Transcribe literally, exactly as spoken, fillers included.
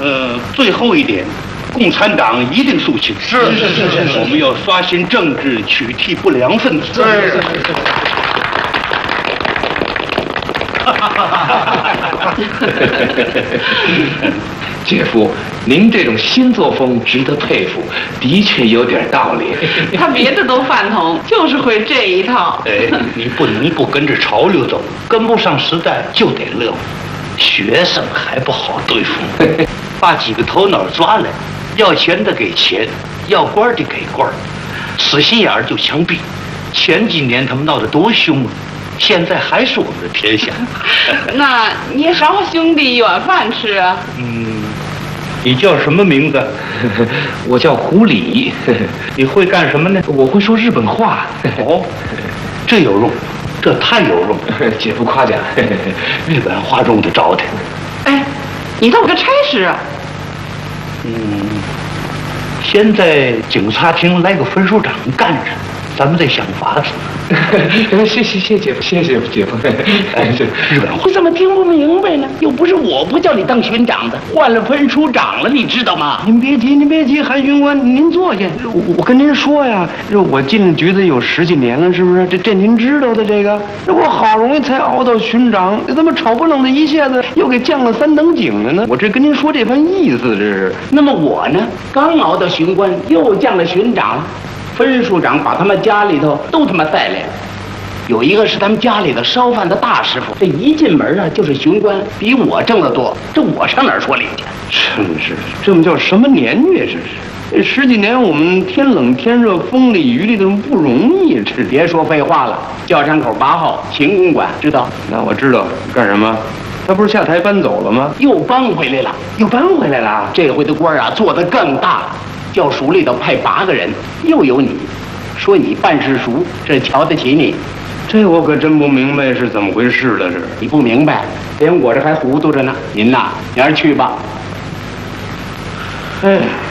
呃，最后一点，共产党一定肃清。 是是是是是， 我们要刷新政治，取缔不良分子。 是是是是。 姐夫，您这种新作风值得佩服，的确有点道理。 他别的都饭桶，就是会这一套。 哎，你不能不跟着潮流走，跟不上时代就得乐。学生还不好对付，把几个头脑抓来，要钱的给钱，要官的给官，死心眼儿就枪毙。前几年他们闹得多凶啊！现在还是我们的天下。 那你也少兄弟一碗饭吃啊。 嗯，你叫什么名字？ 我叫胡里。 你会干什么呢？ 我会说日本话。 哦，这有用，这太有用。 姐夫夸奖。 日本话用得着的。 哎，你当个差事啊？ 嗯，先在警察厅来个分署长干着。咱们得想法子。 谢谢谢姐夫，谢谢姐夫。 哎，这日本话你怎么听不明白呢？又不是我不叫你当巡长的，换了分署长了，你知道吗？ 您别急，您别急，韩巡官，您坐下。我我跟您说呀，这我进了局子有十几年了，是不是？这这您知道的这个，这我好容易才熬到巡长，这怎么吵不冷的一下子又给降了三等警了呢？我这跟您说这番意思，这是。 那么我呢，刚熬到巡官，又降了巡长。分署长把他们家里头都他妈带来了，有一个是他们家里的烧饭的大师傅，这一进门啊就是巡官，比我挣得多，这我上哪儿说理去？ 真是，这么叫什么年月？这是这十几年我们天冷天热风里雨里的不容易，这别说废话了。教山口八号秦公馆知道？ 那我知道干什么？他不是下台搬走了吗？ 又搬回来了， 又搬回来了。 这回的官啊做得更大了。教署里头派八个人，又有你，说你办事熟，这瞧得起你。 这我可真不明白是怎么回事了。这你不明白，连我这还糊涂着呢。您呐，明儿去吧。 哎。